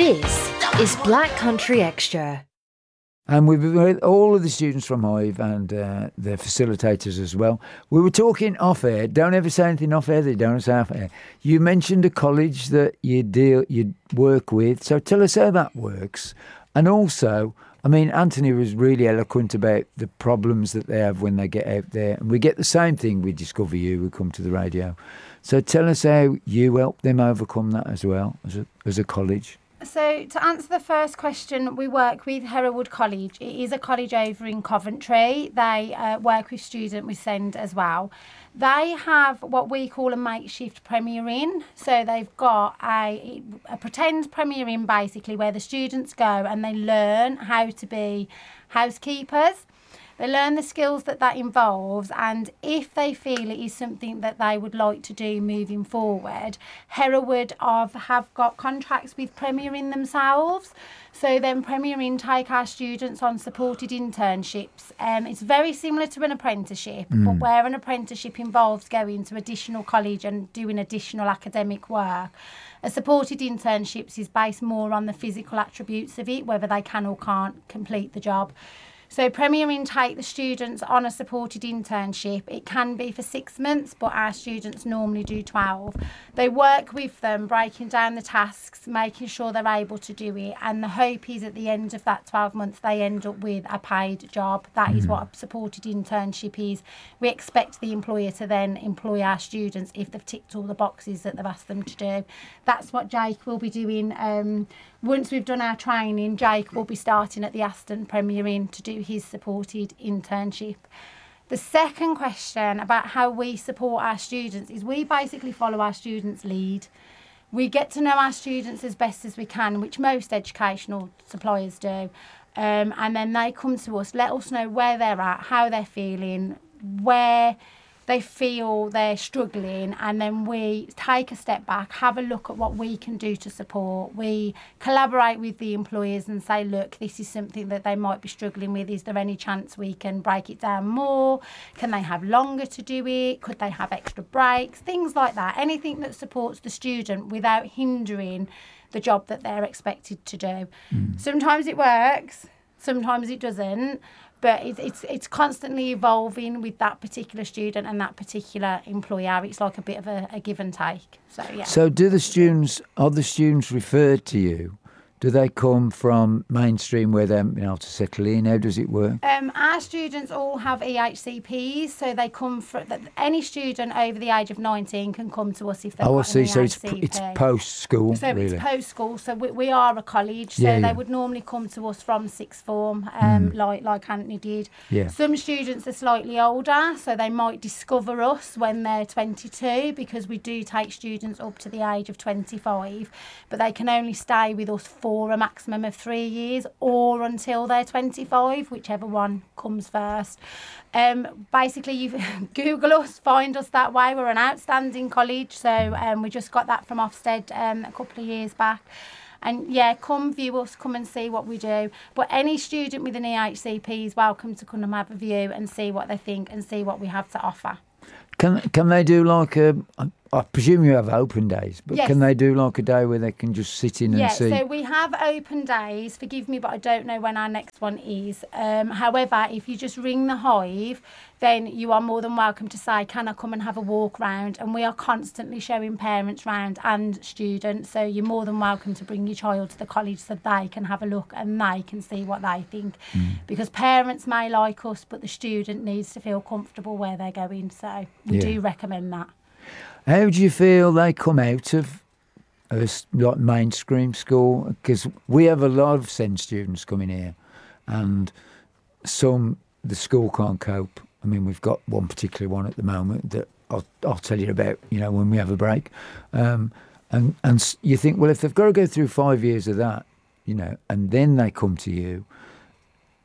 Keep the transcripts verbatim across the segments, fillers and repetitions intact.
This is Black Country Extra. And we've been with all of the students from Hive and uh, their facilitators as well. We were talking off air. Don't ever say anything off air that you don't say off air. You mentioned a college that you deal, you work with. So tell us how that works. And also, I mean, Anthony was really eloquent about the problems that they have when they get out there. And we get the same thing with Discover You, we come to the radio. So tell us how you help them overcome that as well, as a, as a college. So to answer the first question, we work with Hereward College. It is a college over in Coventry. They uh, work with Student with Send as well. They have what we call a makeshift Premier Inn. So they've got a, a pretend Premier Inn basically where the students go and they learn how to be housekeepers. They learn the skills that that involves, and if they feel it is something that they would like to do moving forward, Hereward have, have got contracts with Premier Inn themselves. So then Premier Inn take our students on supported internships. Um, it's very similar to an apprenticeship, mm. but where an apprenticeship involves going to additional college and doing additional academic work, a supported internships is based more on the physical attributes of it, whether they can or can't complete the job. So Premier Inn take the students on a supported internship. It can be for six months, but our students normally do twelve. They work with them, breaking down the tasks, making sure they're able to do it. And the hope is at the end of that twelve months, they end up with a paid job. That mm. is what a supported internship is. We expect the employer to then employ our students if they've ticked all the boxes that they've asked them to do. That's what Jake will be doing. Um, once we've done our training, Jake will be starting at the Aston Premier Inn to do his supported internship. The second question about how we support our students is we basically follow our students' lead. We get to know our students as best as we can, which most educational suppliers do. Um, and then they come to us, let us know where they're at, how they're feeling, where they feel they're struggling, and then we take a step back, have a look at what we can do to support. We collaborate with the employers and say, look, this is something that they might be struggling with. Is there any chance we can break it down more? Can they have longer to do it? Could they have extra breaks? Things like that. Anything that supports the student without hindering the job that they're expected to do. Mm. Sometimes it works, sometimes it doesn't. But it's, it's it's constantly evolving with that particular student and that particular employer. It's like a bit of a, a give and take. So, yeah. So do the students, are the students referred to you? Do they come from mainstream where they're you know, to settle in? How does it work? Um, our students all have E H C Ps, so they come from any student over the age of nineteen can come to us if they've oh, got I see. an So E H C P. it's, it's post-school, So really? it's post-school, so we, we are a college, so yeah, they yeah. would normally come to us from sixth form, um, mm. like, like Anthony did. Yeah. Some students are slightly older, so they might discover us when they're twenty-two, because we do take students up to the age of twenty-five, but they can only stay with us for a maximum of three years or until they're twenty-five, whichever one comes first. Um, basically, you Google us, find us that way. We're an outstanding college, so um, we just got that from Ofsted um, a couple of years back. And yeah, come view us, come and see what we do. But any student with an E H C P is welcome to come and have a view and see what they think and see what we have to offer. Can can they do like a? I presume you have open days, but yes. Can they do like a day where they can just sit in and yeah, see? Yeah, so we have open days. Forgive me, but I don't know when our next one is. Um, however, if you just ring the Hive, then you are more than welcome to say, can I come and have a walk round? And we are constantly showing parents round and students, so you're more than welcome to bring your child to the college so they can have a look and they can see what they think. Mm. Because parents may like us, but the student needs to feel comfortable where they're going, so we yeah. do recommend that. How do you feel they come out of a like mainstream school? Because we have a lot of SEND students coming here, and some the school can't cope. I mean, we've got one particular one at the moment that I'll, I'll tell you about, you know, when we have a break. Um, and and you think, well, if they've got to go through five years of that, you know, and then they come to you,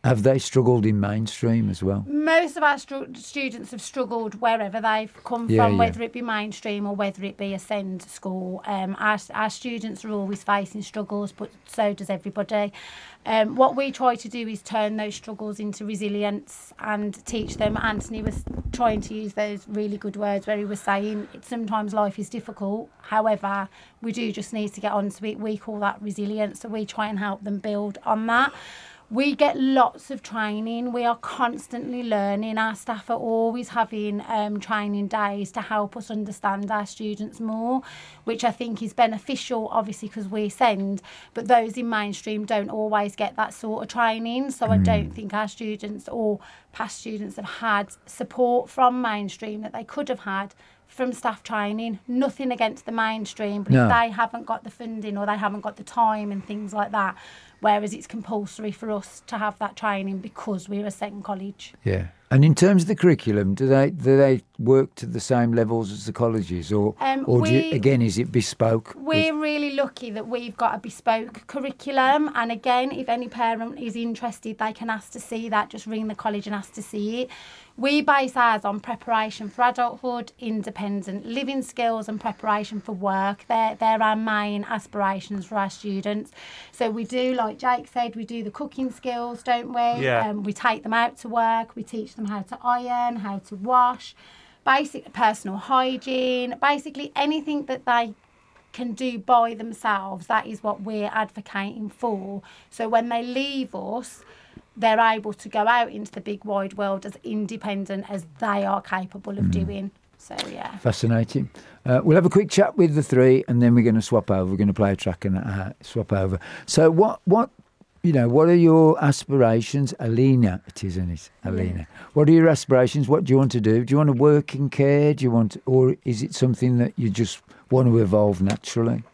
Have they struggled in mainstream as well? Most of our stru- students have struggled wherever they've come Yeah, from, yeah. whether it be mainstream or whether it be a SEND school. Um, our, our students are always facing struggles, but so does everybody. Um, what we try to do is turn those struggles into resilience and teach them. Anthony was trying to use those really good words where he was saying sometimes life is difficult. However, we do just need to get onto it. We call that resilience, so we try and help them build on that. We get lots of training. We are constantly learning. Our staff are always having um, training days to help us understand our students more, which I think is beneficial, obviously, because we send, but those in mainstream don't always get that sort of training. So I don't think our students or past students have had support from mainstream that they could have had from staff training. Nothing against the mainstream, but No. if they haven't got the funding or they haven't got the time and things like that, whereas it's compulsory for us to have that training because we're a SEND college. Yeah. And in terms of the curriculum, do they do they work to the same levels as the colleges, or Um, or do you, we- again is it bespoke? We're really lucky that we've got a bespoke curriculum, and again, if any parent is interested, they can ask to see that. Just ring the college and ask to see it. We base ours on preparation for adulthood, independent living skills, and preparation for work. They're, they're our main aspirations for our students. So we do, like Jake said, we do the cooking skills, don't we? Yeah. Um, we take them out to work. We teach them how to iron, how to wash, basic personal hygiene, basically anything that they can do by themselves. That is what we're advocating for. So when they leave us, they're able to go out into the big wide world as independent as they are capable of doing. So, yeah. Fascinating. Uh, we'll have a quick chat with the three, and then we're going to swap over. We're going to play a track and uh, swap over. So, what, what, you know, what are your aspirations, Alina? It is, isn't it, Alina? What are your aspirations? What do you want to do? Do you want to work in care? Do you want, to, or is it something that you just want to evolve naturally?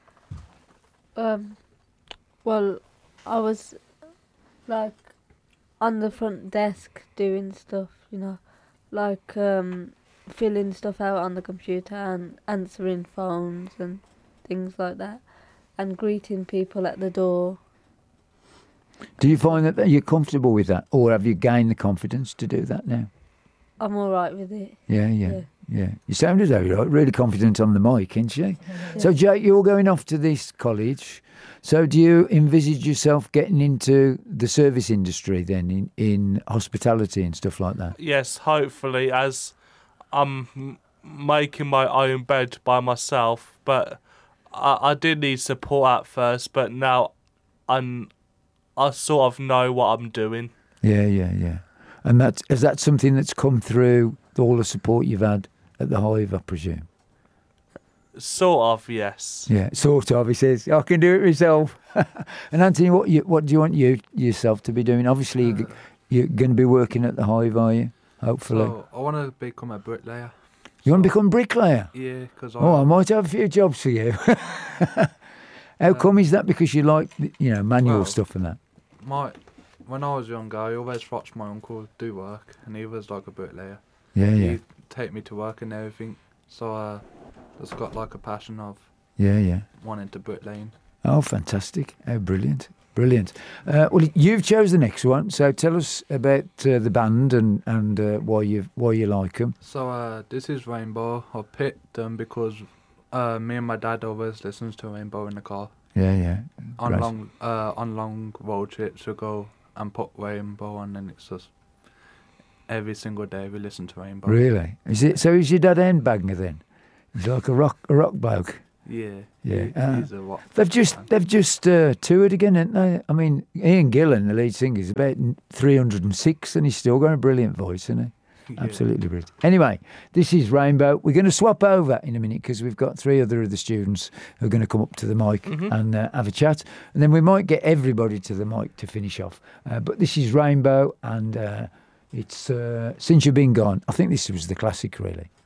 Um, well, I was like on the front desk doing stuff, you know, like um, filling stuff out on the computer and answering phones and things like that, and greeting people at the door. Do you find that you're comfortable with that, or have you gained the confidence to do that now? I'm all right with it. Yeah, yeah, yeah. Yeah. You sounded you're really confident on the mic, ain't you? So, Jake, you're going off to this college. So, do you envisage yourself getting into the service industry then, in, in hospitality and stuff like that? Yes, hopefully, as I'm m- making my own bed by myself, but I, I did need support at first, but now I'm, I sort of know what I'm doing. Yeah, yeah, yeah. And that's, is that something that's come through all the support you've had at the Hive, I presume? Sort of, yes. Yeah, sort of. He says, I can do it myself. And Anthony, what you, what do you want you yourself to be doing? Obviously, Uh, you, you're going to be working at the Hive, are you? Hopefully. So I want to become a bricklayer. you want to so- become bricklayer? Yeah, because Oh, I might have a few jobs for you. How come is that? Because you like, you know, manual Well, stuff and that? my when I was younger, I always watched my uncle do work, and he was like a bricklayer. Yeah, yeah, He'd take me to work and everything. So uh, just got like a passion of yeah, yeah. wanting to bricklaying. Oh, fantastic! How brilliant, brilliant. Uh, well, you've chose the next one, so tell us about uh, the band and and uh, why you why you like them. So uh, this is Rainbow. I picked them because uh, me and my dad always listens to Rainbow in the car. Yeah, yeah. On Great. long uh, on long road trips, we go and put Rainbow on, and it's just every single day we listen to Rainbow. Really? Is it? So is your dad a handbanger then? He's like a rock a rock bloke. Yeah, Yeah, he- uh, he's a rock They've just fan. they've just uh, toured again, haven't they? I mean, Ian Gillan, the lead singer, is about three hundred and six, and he's still got a brilliant voice, isn't he? Yeah. Absolutely brilliant. Anyway, this is Rainbow. We're going to swap over in a minute because we've got three other of the students who are going to come up to the mic and uh, have a chat. And then we might get everybody to the mic to finish off. Uh, but this is Rainbow, and uh, it's uh, Since You've Been Gone. I think this was the classic, really.